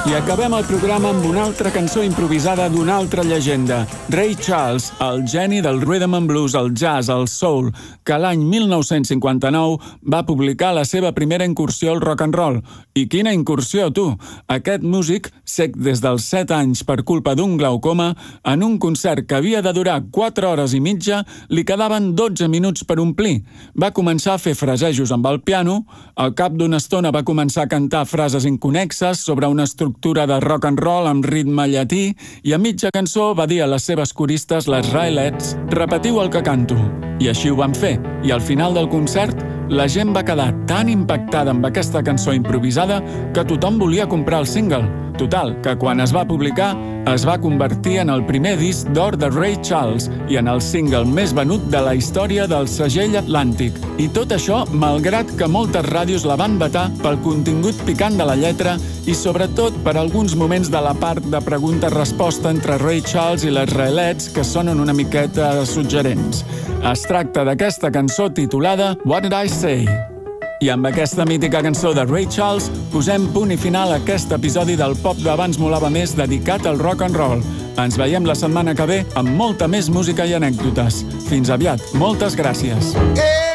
I acabem el programa amb una altra cançó improvisada d'una altra llegenda, Ray Charles, el geni del rhythm and blues, el jazz, el soul, que l'any 1959 va publicar la seva primera incursió al rock and roll. I quina incursió, tu! Aquest músic, cec des dels 7 anys per culpa d'un glaucoma, en un concert que havia de durar 4 hores i mitja, li quedaven 12 minuts per omplir. Va començar a fer frasejos amb el piano, al cap d'una estona va començar a cantar frases inconexes sobre una estructura de rock and roll amb ritme llatí i a mitja cançó va dir a les seves coristes, les Raelettes, repetiu el que canto. I així ho van fer, i al final del concert la gent va quedar tan impactada amb aquesta cançó improvisada que tothom volia comprar el single. Total, que quan es va publicar es va convertir en el primer disc d'or de Ray Charles i en el single més venut de la història del segell Atlàntic. I tot això, malgrat que moltes ràdios la van vetar pel contingut picant de la lletra i sobretot per alguns moments de la part de pregunta-resposta entre Ray Charles i les Raelettes que sonen una miqueta suggerents. Es tracta d'aquesta cançó titulada What Did I Say? I amb aquesta mítica cançó de Ray Charles posem punt i final a aquest episodi del Pop d'Abans Molava Més dedicat al rock and roll. Ens veiem la setmana que ve amb molta més música i anècdotes. Fins aviat. Moltes gràcies.